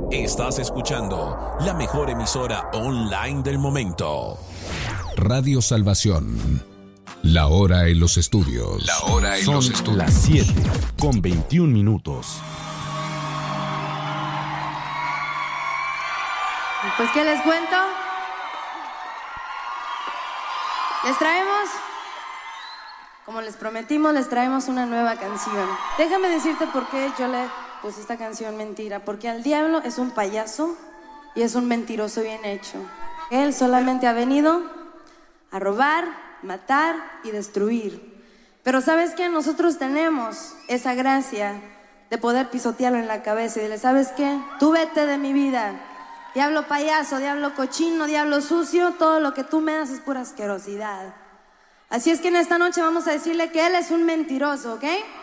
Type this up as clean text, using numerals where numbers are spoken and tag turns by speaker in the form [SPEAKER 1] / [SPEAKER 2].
[SPEAKER 1] Estás escuchando la mejor emisora online del momento. Radio Salvación. La hora en los estudios.
[SPEAKER 2] Son las 7:21.
[SPEAKER 3] Pues, ¿qué les cuento? Les traemos, como les prometimos, les traemos una nueva canción. Déjame decirte por qué yo le puse esta canción Mentira. Porque el diablo es un payaso y es un mentiroso bien hecho. Él solamente ha venido a robar, matar y destruir. Pero ¿sabes qué? Nosotros tenemos esa gracia de poder pisotearlo en la cabeza y decirle, ¿sabes qué? Tú vete de mi vida. Diablo payaso, diablo cochino, diablo sucio, todo lo que tú me das es pura asquerosidad. Así es que en esta noche vamos a decirle que él es un mentiroso, ¿ok?